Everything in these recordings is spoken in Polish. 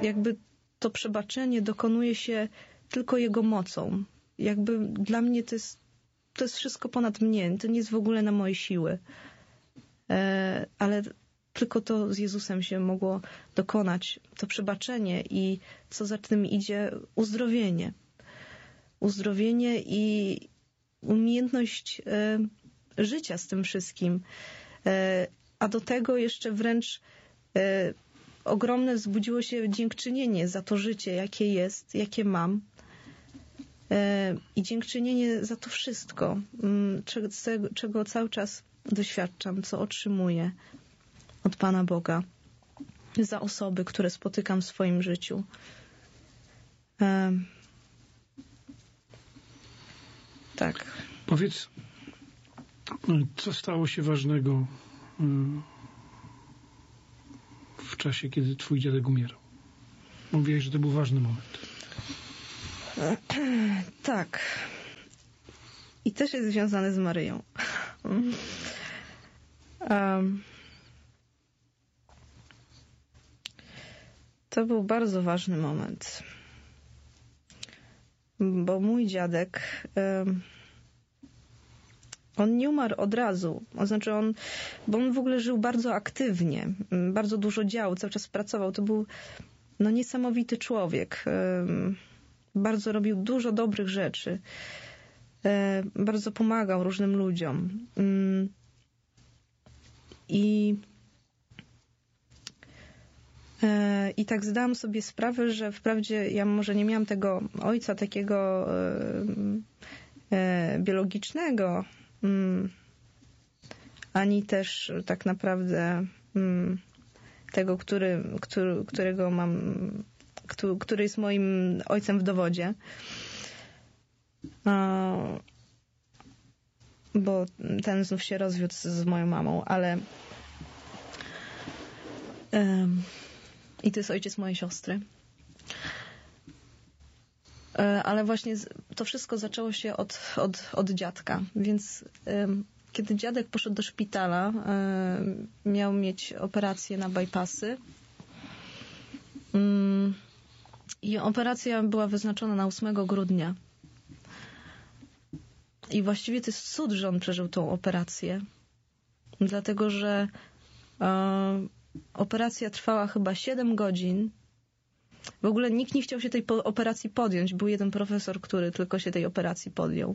jakby to przebaczenie dokonuje się tylko Jego mocą. Jakby dla mnie to jest wszystko ponad mnie. To nie jest w ogóle na moje siły. Ale tylko to z Jezusem się mogło dokonać. To przebaczenie i co za tym idzie, uzdrowienie. Uzdrowienie i umiejętność życia z tym wszystkim. A do tego jeszcze wręcz ogromne wzbudziło się dziękczynienie za to życie, jakie jest, jakie mam. I dziękczynienie za to wszystko, czego cały czas doświadczam, co otrzymuję od Pana Boga, za osoby, które spotykam w swoim życiu. Tak. Powiedz, co stało się ważnego w czasie, kiedy twój dziadek umierał? Mówiłeś, że to był ważny moment. Tak. I też jest związany z Maryją. To był bardzo ważny moment. Bo mój dziadek, on nie umarł od razu. Znaczy bo on w ogóle żył bardzo aktywnie. Bardzo dużo działał, cały czas pracował. To był niesamowity człowiek. Bardzo robił dużo dobrych rzeczy. Bardzo pomagał różnym ludziom. I tak zdałam sobie sprawę, że wprawdzie ja może nie miałam tego ojca takiego biologicznego, ani też tak naprawdę tego, którego mam, który jest moim ojcem w dowodzie. Bo ten znów się rozwiódł z moją mamą, ale i to jest ojciec mojej siostry. Ale właśnie to wszystko zaczęło się od dziadka. Więc kiedy dziadek poszedł do szpitala, miał mieć operację na bypassy. I operacja była wyznaczona na 8 grudnia. I właściwie to jest cud, że on przeżył tą operację. Dlatego, że operacja trwała chyba 7 godzin. W ogóle nikt nie chciał się tej operacji podjąć. Był jeden profesor, który tylko się tej operacji podjął.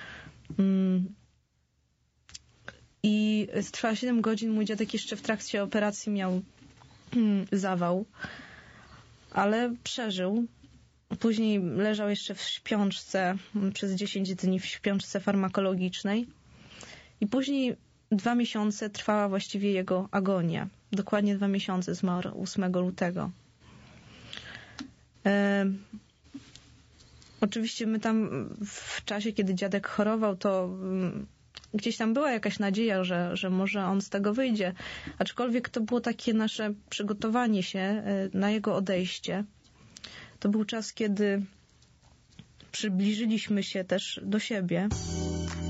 I trwała 7 godzin. Mój dziadek jeszcze w trakcie operacji miał zawał. Ale przeżył. Później leżał jeszcze w śpiączce przez 10 dni w śpiączce farmakologicznej. I później 2 miesiące trwała właściwie jego agonia. Dokładnie 2 miesiące, zmarł 8 lutego. Oczywiście my tam w czasie, kiedy dziadek chorował, to gdzieś tam była jakaś nadzieja, że może on z tego wyjdzie. Aczkolwiek to było takie nasze przygotowanie się na jego odejście. To był czas, kiedy przybliżyliśmy się też do siebie.